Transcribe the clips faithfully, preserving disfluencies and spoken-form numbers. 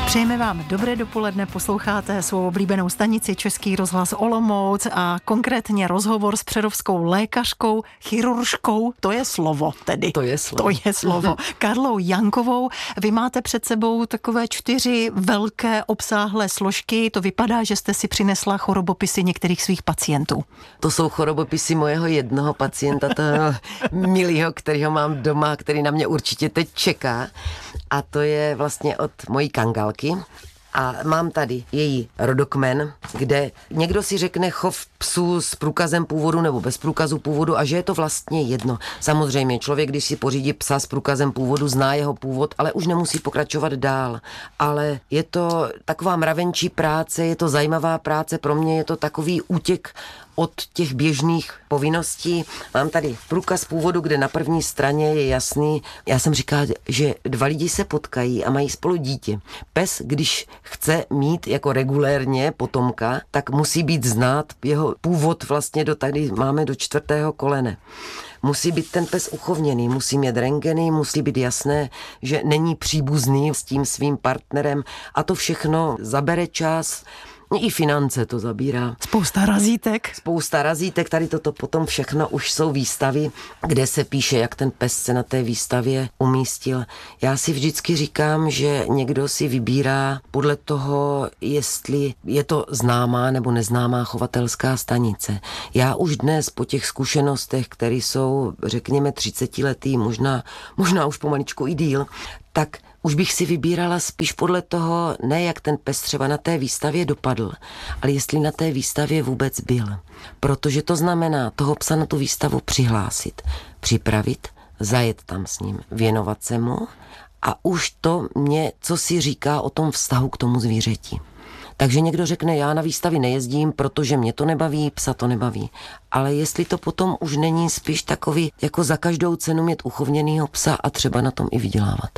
Přejeme vám dobré dopoledne, posloucháte svou oblíbenou stanici Český rozhlas Olomouc a konkrétně rozhovor s přerovskou lékařkou, chiruržkou, to je slovo tedy. To je slovo. To je slovo. Karlou Jankovou. Vy máte před sebou takové čtyři velké obsáhlé složky. To vypadá, že jste si přinesla chorobopisy některých svých pacientů. To jsou chorobopisy mojeho jednoho pacienta, toho milého, kterýho mám doma, který na mě určitě teď čeká. A to je vlastně od mojí kangalky. A mám tady její rodokmen, kde někdo si řekne chov psů s průkazem původu nebo bez průkazu původu a že je to vlastně jedno. Samozřejmě člověk, když si pořídí psa s průkazem původu, zná jeho původ, ale už nemusí pokračovat dál. Ale je to taková mravenčí práce, je to zajímavá práce, pro mě je to takový útěk od těch běžných povinností. Mám tady průkaz původu, kde na první straně je jasný. Já jsem říkala, že dva lidi se potkají a mají spolu dítě. Pes, když chce mít jako regulérně potomka, tak musí být znát jeho původ vlastně do tady máme do čtvrtého kolene. Musí být ten pes uchovněný, musí mít rentgeny, musí být jasné, že není příbuzný s tím svým partnerem a to všechno zabere čas. I finance to zabírá. Spousta razítek. Spousta razítek, tady toto potom všechno už jsou výstavy, kde se píše, jak ten pes se na té výstavě umístil. Já si vždycky říkám, že někdo si vybírá podle toho, jestli je to známá nebo neznámá chovatelská stanice. Já už dnes po těch zkušenostech, které jsou, řekněme, třicetiletý, možná, možná už pomaličku i díl, tak už bych si vybírala spíš podle toho, ne jak ten pes třeba na té výstavě dopadl, ale jestli na té výstavě vůbec byl. Protože to znamená toho psa na tu výstavu přihlásit, připravit, zajet tam s ním, věnovat se mu a už to mě, co si říká o tom vztahu k tomu zvířeti. Takže někdo řekne, já na výstavy nejezdím, protože mě to nebaví, psa to nebaví. Ale jestli to potom už není spíš takový, jako za každou cenu mít uchovněnýho psa a třeba na tom i vydělávat.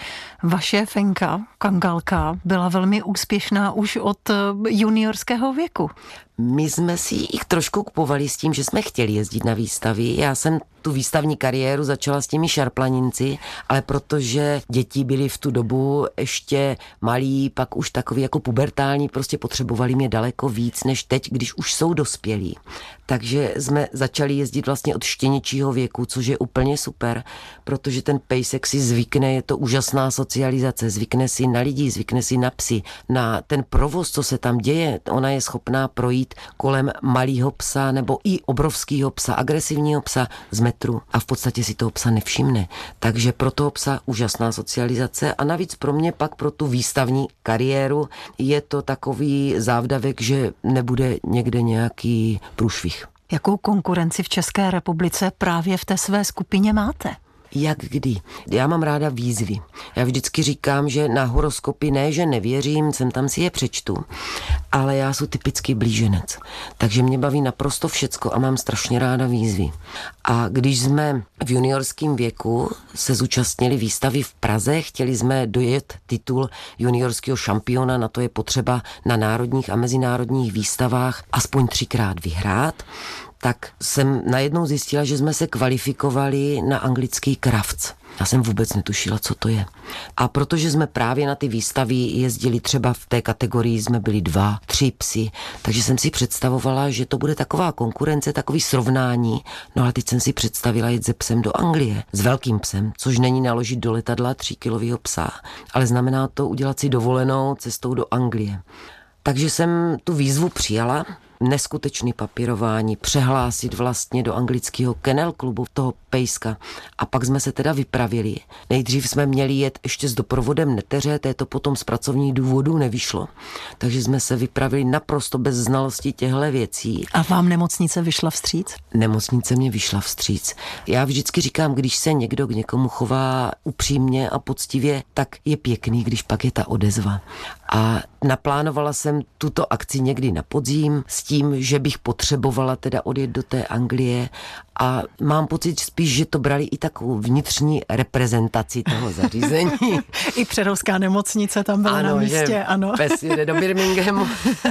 Vaše Fenka, kangalka, byla velmi úspěšná už od juniorského věku. My jsme si jich trošku kupovali s tím, že jsme chtěli jezdit na výstavy. Já jsem tu výstavní kariéru začala s těmi šarplaninci, ale protože děti byly v tu dobu ještě malí, pak už takový jako pubertální, prostě potřebovali mě daleko víc než teď, když už jsou dospělí. Takže jsme začali jezdit vlastně od štěněčího věku, což je úplně super, protože ten pejsek si zvykne, je to úžasná socializace, zvykne si na lidi, zvykne si na psy, na ten provoz, co se tam děje. Ona je schopná projít kolem malého psa nebo i obrovského psa, agresivního psa z metru a v podstatě si toho psa nevšimne. Takže pro toho psa úžasná socializace a navíc pro mě pak pro tu výstavní kariéru je to takový závdavek, že nebude někde nějaký průšvih. Jakou konkurenci v České republice právě v té své skupině máte? Jak kdy. Já mám ráda výzvy. Já vždycky říkám, že na horoskopy ne, že nevěřím, sem tam si je přečtu, ale já jsem typický blíženec. Takže mě baví naprosto všecko a mám strašně ráda výzvy. A když jsme v juniorském věku se zúčastnili výstavy v Praze, chtěli jsme dojet titul juniorského šampiona, na to je potřeba na národních a mezinárodních výstavách aspoň třikrát vyhrát, tak jsem najednou zjistila, že jsme se kvalifikovali na anglický Crafts. Já jsem vůbec netušila, co to je. A protože jsme právě na ty výstavy jezdili třeba v té kategorii, jsme byli dva, tři psy, takže jsem si představovala, že to bude taková konkurence, takový srovnání. No ale teď jsem si představila jet se psem do Anglie, s velkým psem, což není naložit do letadla tříkilového psa, ale znamená to udělat si dovolenou cestou do Anglie. Takže jsem tu výzvu přijala, neskutečný papírování, přehlásit vlastně do anglického kennel klubu toho pejska. A pak jsme se teda vypravili. Nejdřív jsme měli jet ještě s doprovodem neteře, té to potom z pracovních důvodů nevyšlo. Takže jsme se vypravili naprosto bez znalosti těchto věcí. A vám nemocnice vyšla vstříc? Nemocnice mě vyšla vstříc. Já vždycky říkám, když se někdo k někomu chová upřímně a poctivě, tak je pěkný, když pak je ta odezva. A naplánovala jsem tuto akci někdy na podzim s tím, že bych potřebovala teda odjet do té Anglie a mám pocit spíš, že to brali i takovou vnitřní reprezentaci toho zařízení. I přerovská nemocnice tam byla ano, na místě, že ano. Pes jede do Birminghamu.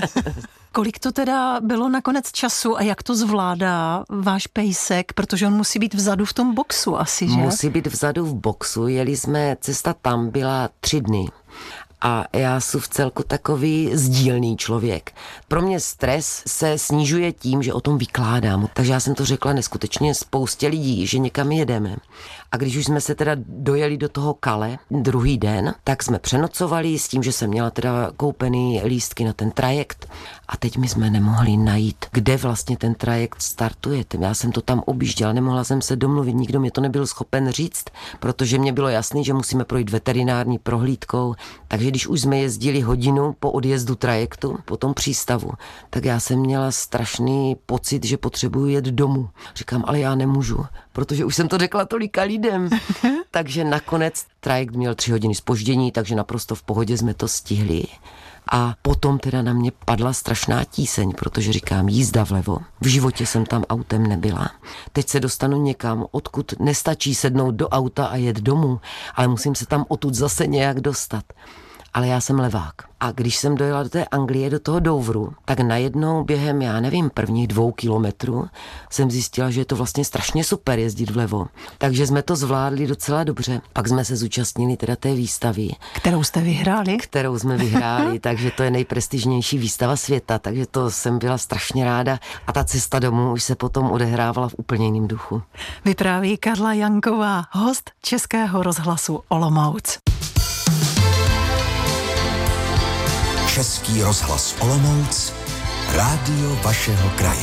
Kolik to teda bylo nakonec času a jak to zvládá váš pejsek, protože on musí být vzadu v tom boxu asi, že? Musí být vzadu v boxu, jeli jsme, cesta tam byla tři dny. a já jsem v celku takový sdílný člověk. Pro mě stres se snižuje tím, že o tom vykládám. Takže já jsem to řekla neskutečně spoustě lidí, že někam jedeme. A když už jsme se teda dojeli do toho Calais druhý den, tak jsme přenocovali s tím, že jsem měla teda koupený lístky na ten trajekt. A teď my jsme nemohli najít, kde vlastně ten trajekt startuje. Já jsem to tam objížděla, nemohla jsem se domluvit, nikdo mě to nebyl schopen říct, protože mě bylo jasný, že musíme projít veterinární prohlídkou. Takže když už jsme jezdili hodinu po odjezdu trajektu, po tom přístavu, tak já jsem měla strašný pocit, že potřebuji jet domů. Říkám, ale já nemůžu, protože už jsem to řekla tolika lidem. Takže nakonec trajekt měl tři hodiny zpoždění, takže naprosto v pohodě jsme to stihli. A potom teda na mě padla strašná tíseň, protože říkám, jízda vlevo. V životě jsem tam autem nebyla. Teď se dostanu někam, odkud nestačí sednout do auta a jet domů, ale musím se tam odtud zase nějak dostat. Ale já jsem levák. A když jsem dojela do té Anglie, do toho Douvru, tak najednou během, já nevím, prvních dvou kilometrů jsem zjistila, že je to vlastně strašně super jezdit vlevo. Takže jsme to zvládli docela dobře. Pak jsme se zúčastnili teda té výstavy. Kterou jste vyhráli? Kterou jsme vyhráli, takže to je nejprestižnější výstava světa, takže to jsem byla strašně ráda. A ta cesta domů už se potom odehrávala v úplně jiném duchu. Vypráví Karla Janková, host Českého rozhlasu Olomouc. Český rozhlas Olomouc, rádio vašeho kraje.